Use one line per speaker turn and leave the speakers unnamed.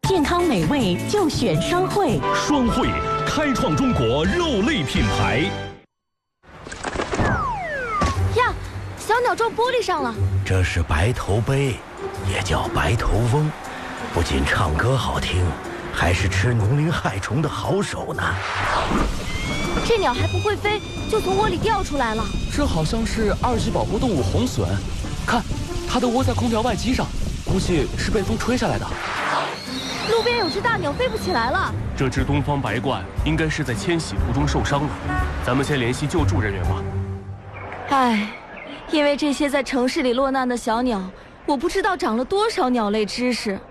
健康美味就选双汇。
双汇开创中国肉类品牌。
呀，小鸟撞玻璃上了。
这是白头鹎，也叫白头翁，不仅唱歌好听，还是吃农林害虫的好手呢。
这鸟还不会飞，就从窝里掉出来了。
这好像是2级保护动物红隼，看，它都窝在空调外机上，估计是被风吹下来的。
路边有只大鸟飞不起来了。
这只东方白鹳应该是在迁徙途中受伤了，咱们先联系救助人员吧。
唉，因为这些在城市里落难的小鸟，我不知道长了多少鸟类知识。